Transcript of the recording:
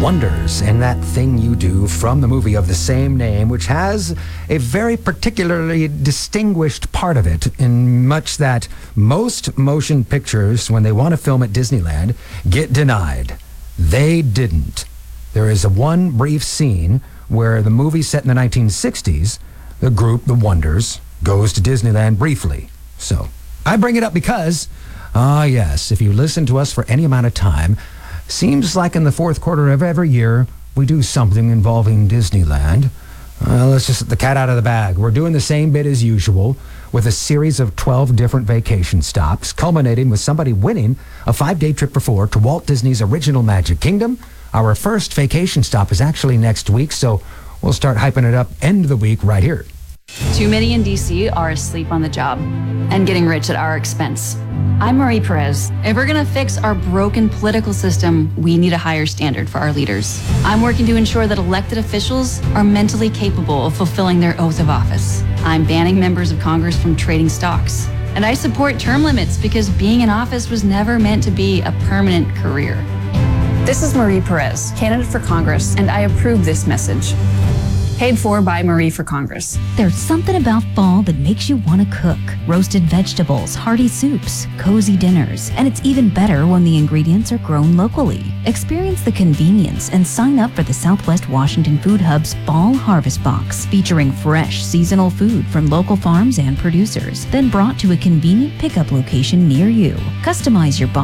Wonders, and that thing you do from the movie of the same name, which has a very particularly distinguished part of it, in much that most motion pictures, when they want to film at Disneyland, get denied. They didn't. There is one brief scene where the movie set in the 1960s, the group, The Wonders, goes to Disneyland briefly. So, I bring it up because, yes, if you listen to us for any amount of time, seems like in the fourth quarter of every year, we do something involving Disneyland. Let's just let the cat out of the bag. We're doing the same bit as usual with a series of 12 different vacation stops, culminating with somebody winning a 5-day trip for 4 to Walt Disney's original Magic Kingdom. Our first vacation stop is actually next week, so we'll start hyping it up end of the week right here. Too many in D.C. are asleep on the job and getting rich at our expense. I'm Marie Perez. If we're gonna fix our broken political system, we need a higher standard for our leaders. I'm working to ensure that elected officials are mentally capable of fulfilling their oath of office. I'm banning members of Congress from trading stocks. And I support term limits because being in office was never meant to be a permanent career. This is Marie Perez, candidate for Congress, and I approve this message. Paid for by Marie for Congress. There's something about fall that makes you want to cook. Roasted vegetables, hearty soups, cozy dinners, and it's even better when the ingredients are grown locally. Experience the convenience and sign up for the Southwest Washington Food Hub's Fall Harvest Box, featuring fresh, seasonal food from local farms and producers, then brought to a convenient pickup location near you. Customize your box